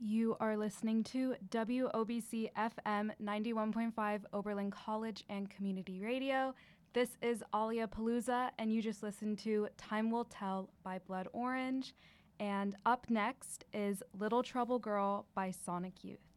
You are listening to WOBC FM 91.5 Oberlin College and Community Radio. This is Alia Palooza, and you just listened to Time Will Tell by Blood Orange. And up next is Little Trouble Girl by Sonic Youth.